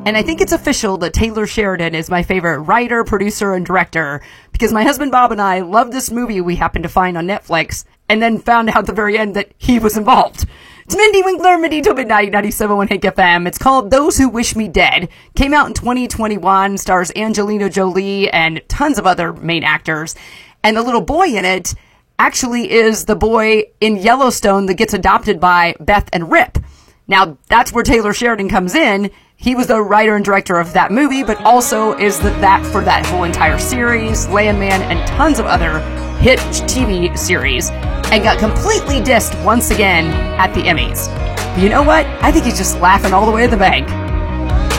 And I think it's official that Taylor Sheridan is my favorite writer, producer, and director, because my husband Bob and I loved this movie we happened to find on Netflix, and then found out at the very end that he was involved. It's Mindy Winkler, Mindy till Midnight, 97.1 Hank FM. It's called Those Who Wish Me Dead. Came out in 2021, stars Angelina Jolie and tons of other main actors. And the little boy in it actually is the boy in Yellowstone that gets adopted by Beth and Rip. Now, that's where Taylor Sheridan comes in. He was the writer and director of that movie, but also is that for that whole entire series, Landman, and tons of other hit TV series, and got completely dissed once again at the Emmys. But you know what? I think he's just laughing all the way to the bank.